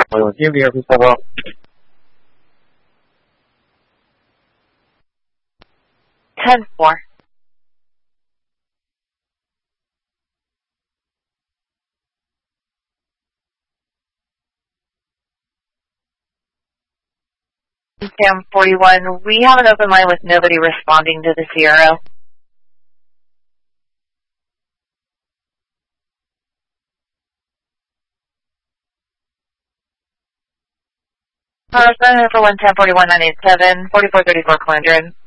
Give me every so well. Ten four. Sam 41, we have an open line with nobody responding to the Sierra. For 11041 987, 4434 Calandrian.